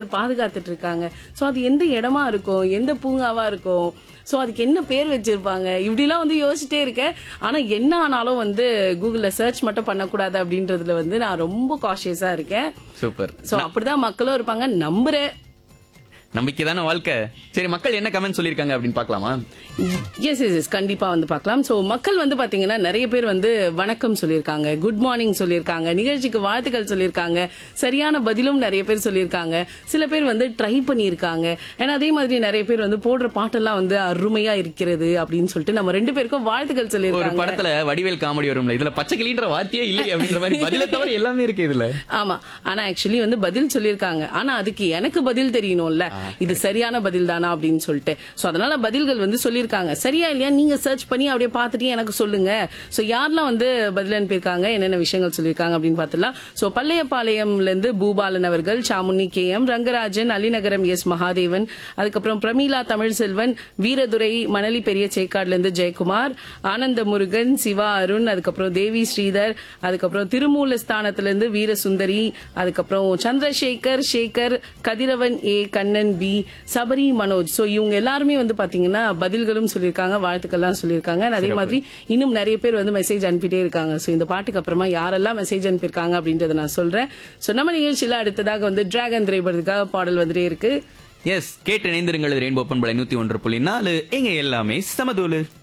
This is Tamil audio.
பாதுகாத்துட்டு இருக்காங்க. சோ அது எந்த இடமா இருக்கும், எந்த பூங்காவா இருக்கும், சோ அதுக்கு என்ன பேர் வச்சிருப்பாங்க, இப்படிலாம் வந்து யோசிச்சிட்டே இருக்கேன். ஆனா என்ன ஆனாலும் வந்து கூகுள்ல சர்ச் மட்டும் பண்ணக்கூடாது அப்படின்றதுல வந்து நான் ரொம்ப காஷியஸா இருக்கேன். சூப்பர். சோ அப்படிதான் மக்களும் இருப்பாங்க நம்புறேன். நம்பிக்கை தானே வாழ்க்கை. சரி, மக்கள் என்ன கமெண்ட் சொல்லிருக்காங்க அப்படின்னு பார்க்கலாமா? எஸ் எஸ் எஸ் கண்டிப்பா வந்து பார்க்கலாம். சோ மக்கள் வந்து பாத்தீங்கன்னா நிறைய பேர் வந்து வணக்கம் சொல்லியிருக்காங்க, குட் மார்னிங் சொல்லியிருக்காங்க, நிகழ்ச்சிக்கு வாழ்த்துக்கள் சொல்லியிருக்காங்க, சரியான பதிலும் நிறைய பேர் சொல்லியிருக்காங்க. சில பேர் வந்து ட்ரை பண்ணியிருக்காங்க. ஏன்னா அதே மாதிரி நிறைய பேர் வந்து போடுற பாட்டெல்லாம் வந்து அருமையா இருக்கிறது அப்படின்னு சொல்லிட்டு நம்ம 2 பேருக்கும் வாழ்த்துக்கள் ஒரு சொல்லியிருக்காங்க. படத்துல வடிவேல் காமெடி வரும்ல, இதுல பச்சைக்கிளின்ற வார்த்தையே இல்லை அப்படின்ற மாதிரி பதில தவிர எல்லாமே இருக்கு இதுல. ஆமா, ஆனா ஆக்சுவலி வந்து பதில் சொல்லியிருக்காங்க. ஆனா அதுக்கு எனக்கு பதில் தெரியணும்ல, இது சரியான பதில் தானா அப்படின்னு சொல்லிட்டு. சோ அதனால பதில்கள் வந்து சொல்லியிருக்காங்க. சரியா இல்லையா நீங்க சர்ச் பண்ணி அப்படியே பார்த்துட்டு எனக்கு சொல்லுங்க. சோ யாரெல்லாம் வந்து பதில் அனுப்பியிருக்காங்க, என்னென்ன விஷயங்கள் சொல்லியிருக்காங்க அப்படின்னு பார்த்துலாம். சோ பள்ளையப்பாளையம்ல இருந்து பூபாலன் அவர்கள், சாமுனி KM, ரங்கராஜன், அலிநகரம் எஸ் மகாதேவன், அதுக்கப்புறம் பிரமீளா தமிழ்செல்வன், வீரதுரை, மணலி பெரிய சேக்காடுல இருந்து ஜெயக்குமார், ஆனந்த முருகன், சிவா அருண், அதுக்கப்புறம் தேவி ஸ்ரீதர், அதுக்கப்புறம் திருமூலஸ்தானத்துல இருந்து வீரசுந்தரி, அதுக்கப்புறம் சந்திரசேகர், சேகர், கதிரவன் A, Kannan B, Sabari, Manoj. So இவங்க எல்லாருமே வந்து பாத்தீங்கன்னா பதில்களும் சொல்லியிருக்காங்க, வாழ்த்துக்கள்லாம் சொல்லியிருக்காங்க. அதே மாதிரி இன்னும் நிறைய பேர் வந்து மெசேஜ் அனுப்பிட்டே இருக்காங்க. சோ இந்த பாட்டுக்கு அப்புறமா யாரெல்லாம் மெசேஜ் அனுப்பியிருக்காங்க அப்படின்றத நான் சொல்றேன். சோ நம்ம நிகழ்ச்சியில அடுத்ததாக வந்து டிராகன் திரைப்படத்துக்காக பாடல் வந்துட்டே இருக்கு. எஸ், கேட்டு இணைந்திருங்கள். ரெயின்போ பண்பலை 101.4 எங்க எல்லாமே சமதூளு.